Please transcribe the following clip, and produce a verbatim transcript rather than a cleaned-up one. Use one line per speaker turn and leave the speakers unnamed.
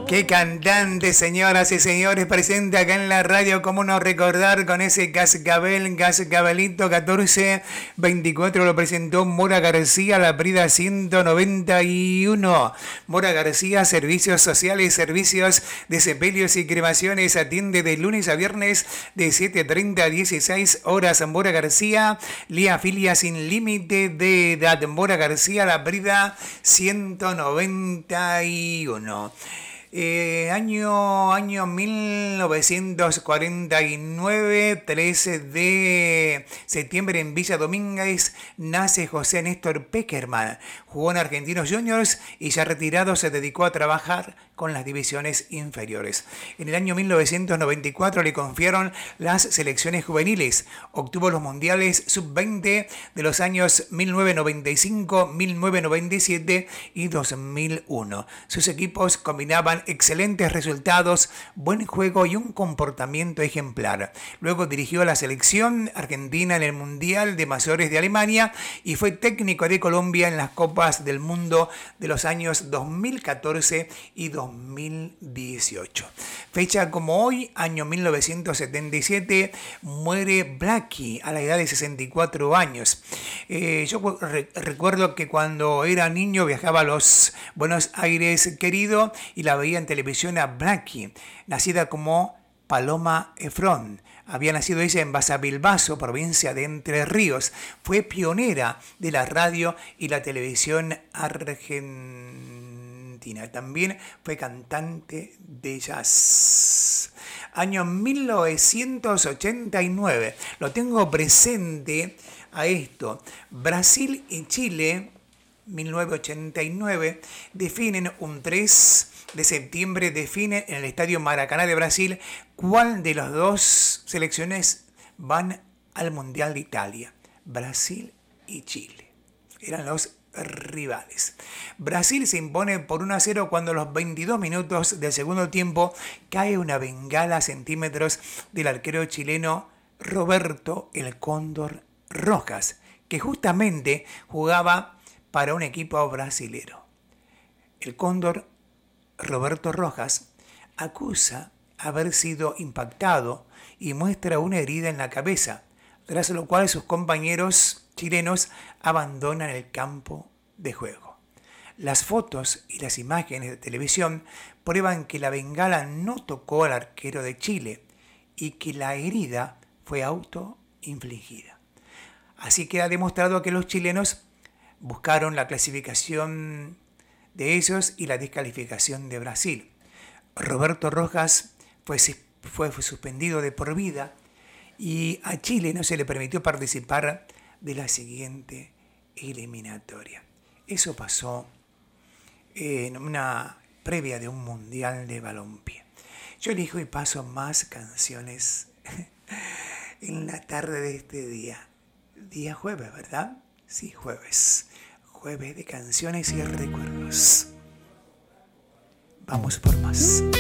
Qué cantante, señoras y señores, presente acá en la radio. Cómo no recordar con ese cascabel, cascabelito catorce veinticuatro lo presentó Mora García, la Prida ciento noventa y uno. Mora García, servicios sociales, servicios de sepelios y cremaciones, atiende de lunes a viernes de siete treinta a dieciséis horas. Mora García, Lía Filia sin límite de edad. Mora García, la Prida ciento noventa y uno. Eh, año, año mil novecientos cuarenta y nueve, trece de septiembre en Villa Domínguez, nace José Néstor Peckerman. Jugó en Argentinos Juniors y ya retirado se dedicó a trabajar con las divisiones inferiores. En el año mil novecientos noventa y cuatro le confiaron las selecciones juveniles. Obtuvo los mundiales sub veinte de los años mil novecientos noventa y cinco, mil novecientos noventa y siete y dos mil uno. Sus equipos combinaban excelentes resultados, buen juego y un comportamiento ejemplar. Luego dirigió a la selección argentina en el Mundial de Mayores de Alemania y fue técnico de Colombia en las Copas del Mundo de los años dos mil catorce y dos mil dieciocho. Fecha como hoy, año mil novecientos setenta y siete, muere Blackie a la edad de sesenta y cuatro años. Eh, yo re- recuerdo que cuando era niño viajaba a los Buenos Aires querido y la veía en televisión a Blackie, nacida como Paloma Efrón. Había nacido ella en Basavilbaso, provincia de Entre Ríos. Fue pionera de la radio y la televisión argentina. También fue cantante de jazz. Año mil novecientos ochenta y nueve. Lo tengo presente a esto. Brasil y Chile, mil novecientos ochenta y nueve, definen un tres de septiembre, definen en el Estadio Maracaná de Brasil cuál de las dos selecciones van al Mundial de Italia. Brasil y Chile eran los rivales. Brasil se impone por uno a cero cuando a los veintidós minutos del segundo tiempo cae una bengala a centímetros del arquero chileno Roberto el Cóndor Rojas, que justamente jugaba para un equipo brasilero. El Cóndor Roberto Rojas acusa haber sido impactado y muestra una herida en la cabeza, tras lo cual sus compañeros chilenos abandonan el campo de juego. Las fotos y las imágenes de televisión prueban que la bengala no tocó al arquero de Chile y que la herida fue autoinfligida. Así queda demostrado que los chilenos buscaron la clasificación de ellos y la descalificación de Brasil. Roberto Rojas fue, fue, fue suspendido de por vida y a Chile no se le permitió participar de la siguiente eliminatoria. Eso pasó en una previa de un mundial de balompié. Yo elijo y paso más canciones en la tarde de este día. Día jueves, ¿verdad? Sí, jueves. Jueves de canciones y recuerdos. Vamos por más.